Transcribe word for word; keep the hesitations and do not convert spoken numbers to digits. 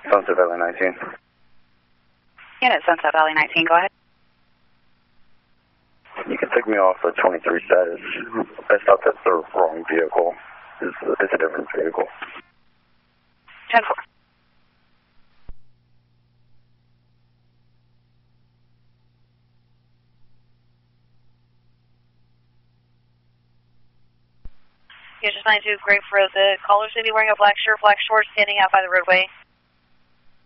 Sunset Valley nineteen. Unit Sunset Valley nineteen, go ahead. You can take me off the twenty-three status. I thought that's the wrong vehicle. It's, it's a different vehicle. ten four. Unit ninety-two, Grape Road. The caller should be wearing a black shirt, black shorts, standing out by the roadway.